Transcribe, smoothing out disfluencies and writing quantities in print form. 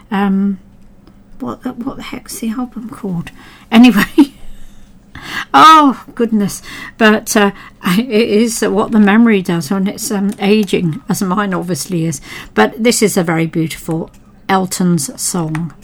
What the heck's the album called? Anyway, oh goodness! But it is what the memory does when it's aging, as mine obviously is. But this is a very beautiful Elton's song.